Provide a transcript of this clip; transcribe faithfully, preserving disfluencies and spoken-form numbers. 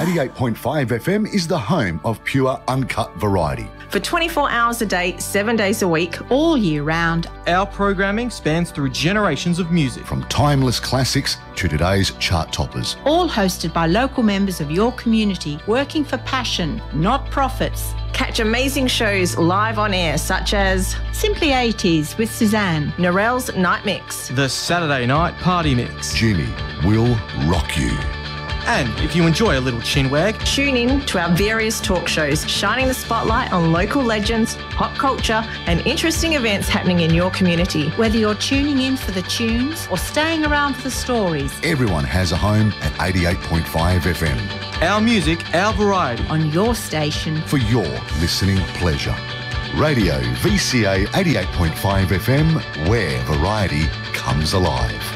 eighty-eight point five F M is the home of pure uncut variety. For twenty-four hours a day, seven days a week, all year round. Our programming spans through generations of music. From timeless classics to today's chart toppers. All hosted by local members of your community, working for passion, not profits. Catch amazing shows live on air, such as Simply eighties with Suzanne, Narelle's Night Mix, The Saturday Night Party Mix. Jimmy will rock you. And if you enjoy a little chinwag, tune in to our various talk shows, shining the spotlight on local legends, pop culture, and interesting events happening in your community. Whether you're tuning in for the tunes or staying around for the stories, everyone has a home at eighty-eight point five F M. Our music, our variety. On your station. For your listening pleasure. Radio V C A eighty-eight point five F M, where variety comes alive.